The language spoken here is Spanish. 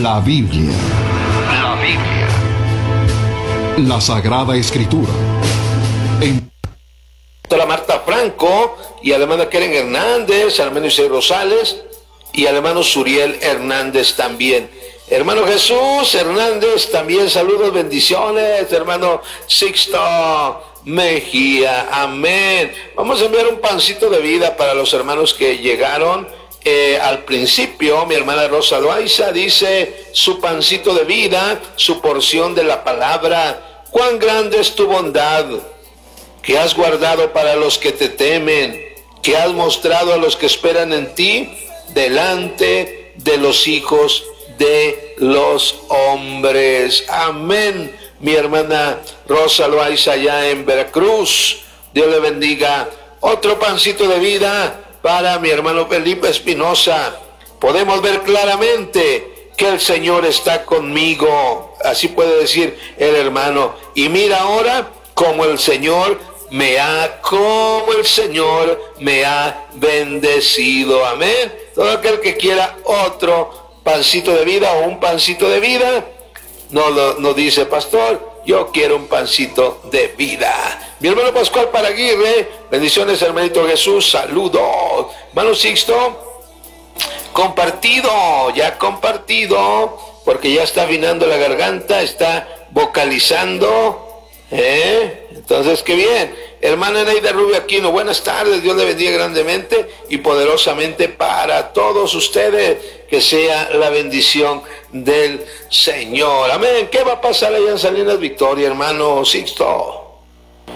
La Biblia. La Biblia. La Sagrada Escritura. La Marta Franco y al hermano Keren Hernández, al hermano Isai Rosales y al hermano Suriel Hernández también. Hermano Jesús Hernández también, saludos, bendiciones. Hermano Sixto Mejía, amén. Vamos a enviar un pancito de vida para los hermanos que llegaron al principio. Mi hermana Rosa Loaiza dice su pancito de vida, su porción de la palabra. Cuán grande es tu bondad, que has guardado para los que te temen, que has mostrado a los que esperan en ti, delante de los hijos de los hombres. Amén. Mi hermana Rosa Loaiza allá en Veracruz, Dios le bendiga. Otro pancito de vida para mi hermano Felipe Espinosa. Podemos ver claramente que el Señor está conmigo, así puede decir el hermano, y mira ahora como el Señor me ha bendecido. Amén. Todo aquel que quiera otro pancito de vida o un pancito de vida, no dice, pastor, yo quiero un pancito de vida. Mi hermano Pascual Paraguirre, bendiciones, hermanito Jesús, saludos. Hermano Sixto, ya compartido, porque ya está afinando la garganta, está vocalizando. Entonces, qué bien. Hermana Eneida Rubio Aquino, buenas tardes, Dios le bendiga grandemente y poderosamente para todos ustedes, que sea la bendición del Señor. Amén. ¿Qué va a pasar allá en Salinas Victoria, hermano Sixto?